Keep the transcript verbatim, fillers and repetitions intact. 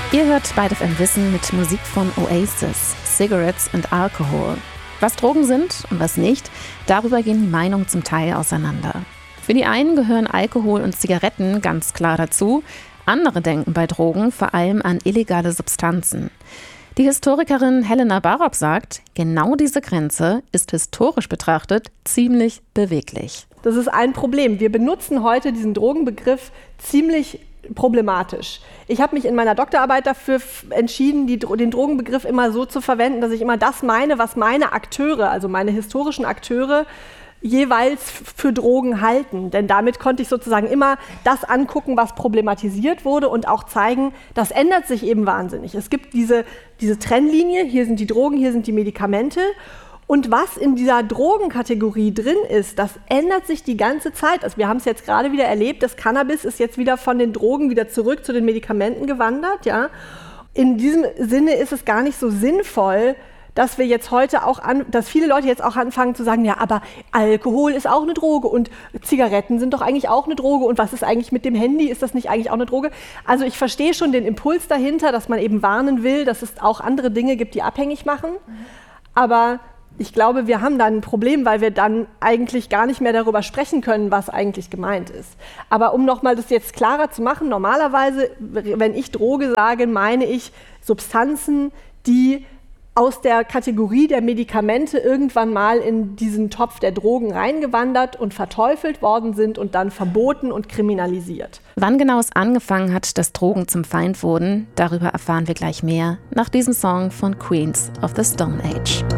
Ihr hört Byte F M Wissen mit Musik von Oasis, Cigarettes and Alcohol. Was Drogen sind und was nicht, darüber gehen die Meinungen zum Teil auseinander. Für die einen gehören Alkohol und Zigaretten ganz klar dazu, andere denken bei Drogen vor allem an illegale Substanzen. Die Historikerin Helena Barok sagt, genau diese Grenze ist historisch betrachtet ziemlich beweglich. Das ist ein Problem. Wir benutzen heute diesen Drogenbegriff ziemlich problematisch. Ich habe mich in meiner Doktorarbeit dafür entschieden, die, den Drogenbegriff immer so zu verwenden, dass ich immer das meine, was meine Akteure, also meine historischen Akteure, jeweils für Drogen halten. Denn damit konnte ich sozusagen immer das angucken, was problematisiert wurde und auch zeigen, das ändert sich eben wahnsinnig. Es gibt diese, diese Trennlinie, hier sind die Drogen, hier sind die Medikamente. Und was in dieser Drogenkategorie drin ist, das ändert sich die ganze Zeit. Also wir haben es jetzt gerade wieder erlebt, das Cannabis ist jetzt wieder von den Drogen wieder zurück zu den Medikamenten gewandert. Ja? In diesem Sinne ist es gar nicht so sinnvoll, dass wir jetzt heute auch an, dass viele Leute jetzt auch anfangen zu sagen, ja, aber Alkohol ist auch eine Droge und Zigaretten sind doch eigentlich auch eine Droge und was ist eigentlich mit dem Handy, ist das nicht eigentlich auch eine Droge? Also ich verstehe schon den Impuls dahinter, dass man eben warnen will, dass es auch andere Dinge gibt, die abhängig machen, aber ich glaube, wir haben da ein Problem, weil wir dann eigentlich gar nicht mehr darüber sprechen können, was eigentlich gemeint ist. Aber um nochmal das jetzt klarer zu machen, normalerweise, wenn ich Droge sage, meine ich Substanzen, die aus der Kategorie der Medikamente irgendwann mal in diesen Topf der Drogen reingewandert und verteufelt worden sind und dann verboten und kriminalisiert. Wann genau es angefangen hat, dass Drogen zum Feind wurden, darüber erfahren wir gleich mehr nach diesem Song von Queens of the Stone Age.